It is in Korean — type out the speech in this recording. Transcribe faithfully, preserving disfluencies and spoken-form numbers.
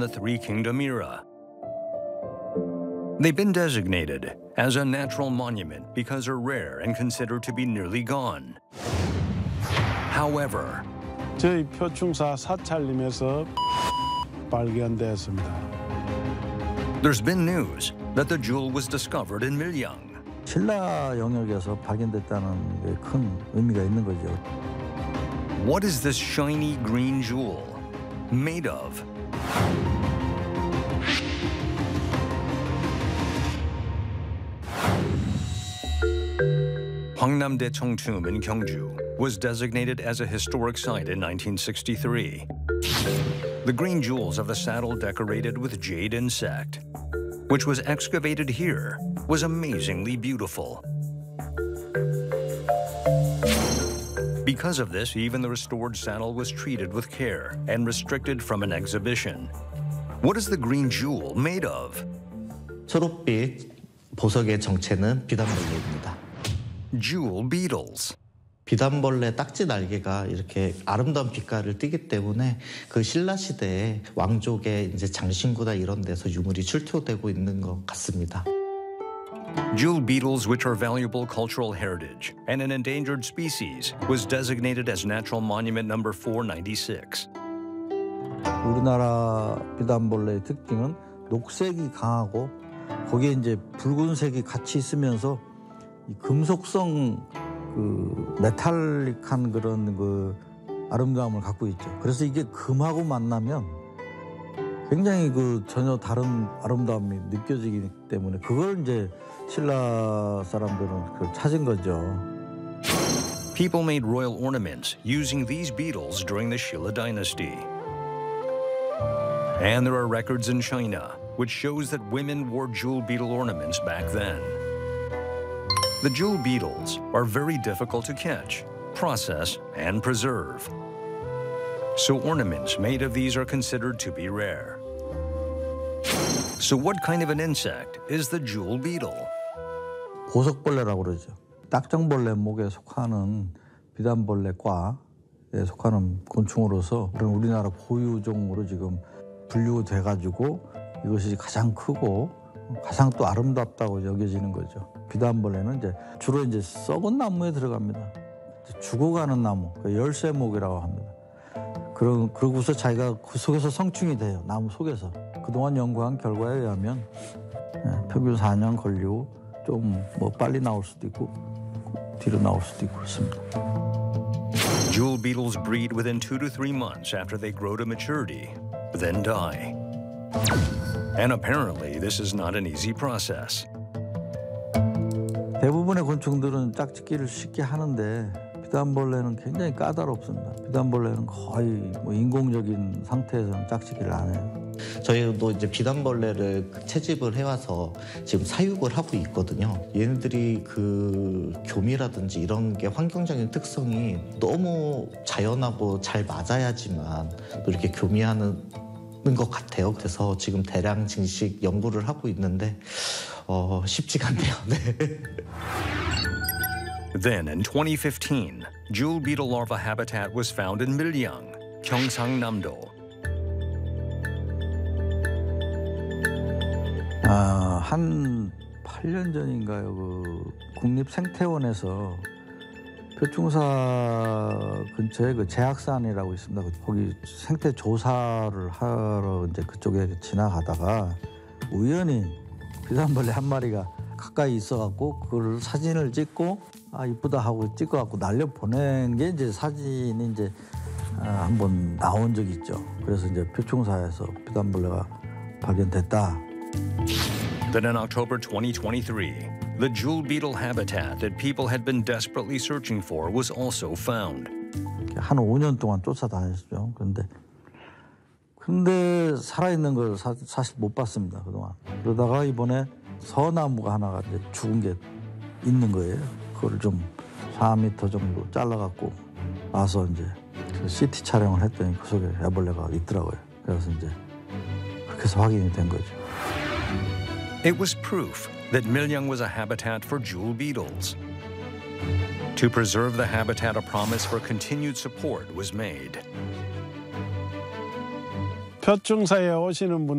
the Three Kingdom era. They've been designated as a natural monument because they're rare and considered to be nearly gone. However, 저희 표충사 사찰림에서 발견되었습니다. there's been news that the jewel was discovered in Milyang. 신라 영역에서 발견됐다는 게 큰 의미가 있는 거죠. What is this shiny green jewel made of? Hwangnam-daecheong tomb in Gyeongju was designated as a historic site in nineteen sixty-three. The green jewels of the saddle decorated with jade insect, which was excavated here, was amazingly beautiful. Because of this, even the restored saddle was treated with care and restricted from an exhibition. What is the green jewel made of? 초록빛 보석의 정체는 비단벌레입니다. Jewel beetles. 비단벌레 딱지 날개가 이렇게 아름다운 빛깔을 띠기 때문에 그 신라 시대에 왕족의 이제 장신구나 이런 데서 유물이 출토되고 있는 것 같습니다. Jewel beetles, which are valuable cultural heritage and an endangered species, was designated as Natural Monument number four ninety-six. 우리나라 비단벌레의 특징은 녹색이 강하고 거기에 이제 붉은색이 같이 있으면서 이 금속성 그 메탈릭한 그런 그 아름다움을 갖고 있죠. 그래서 이게 금하고 만나면 굉장히 그 전혀 다른 아름다움이 느껴지기 때문에 그걸 이제 신라 사람들은 그걸 찾은 거죠. People made royal ornaments using these beetles during the Shilla dynasty. And there are records in China which shows that women wore jewel beetle ornaments back then. The jewel beetles are very difficult to catch, process, and preserve. So ornaments made of these are considered to be rare. So what kind of an insect is the jewel beetle? 보석벌레라고 그러죠. 딱정벌레 목에 속하는 비단벌레과에 속하는 곤충으로서 우리나라 고유종으로 지금 분류돼가지고 이것이 가장 크고 가장 또 아름답다고 여겨지는 거죠. 비단벌레는 이제 주로 이제 썩은 나무에 들어갑니다. 죽어가는 나무, 열쇠목이라고 합니다. 그러, 그러고서 자기가 그 속에서 성충이 돼요. 나무 속에서. 그동안 연구한 결과에 의하면 평균 사 년 걸리고 좀 뭐 빨리 나올 수도 있고 뒤로 나올 수도 있고 그렇습니다. Jewel beetles breed within two to three months after they grow to maturity, then die. And apparently this is not an easy process. 대부분의 곤충들은 짝짓기를 쉽게 하는데 비단벌레는 굉장히 까다롭습니다. 비단벌레는 거의 뭐 인공적인 상태에서는 짝짓기를 안 해요. 저희도 이제 비단벌레를 채집을 해와서 지금 사육을 하고 있거든요. 얘네들이 그 교미라든지 이런 게 환경적인 특성이 너무 자연하고 잘 맞아야지만 또 이렇게 교미하는 것 같아요. 그래서 지금 대량 증식 연구를 하고 있는데 어, 쉽지가 않네요. 네. Then in twenty fifteen, jewel beetle larva habitat was found in Milyang, Gyeongsang-namdo. 아, 한 팔 년 전인가요? 그 국립생태원에서 표충사 근처에 그 제악산이라고 있습니다. 거기 생태 조사를 하러 이제 그쪽에 지나가다가 우연히 비단벌레 한 마리가 가까이 있어갖고 그걸 사진을 찍고 아 이쁘다 하고 찍어갖고 날려 보낸 게 이제 사진이 이제 아, 한번 나온 적이 있죠. 그래서 이제 표충사에서 비단벌레가 발견됐다. Then in October twenty twenty-three, the jewel beetle habitat that people had been desperately searching for was also found. 한 오 년 동안 쫓아다녔죠. 그런데 근데 살아있는 걸 사, 사실 못 봤습니다. 그동안. 그러다가 이번에 서나무가 하나가 이제 죽은 게 있는 거예요. 그걸 좀 사 미터 정도 잘라갖고 와서 이제 그 씨티 촬영을 했더니 그 속에 애벌레가 있더라고요. 그래서 이제 그렇게 해서 확인이 된 거죠. It was proof that Milyang was a habitat for jewel beetles. To preserve the habitat, a promise for continued support was made. 표충사에 오시는 분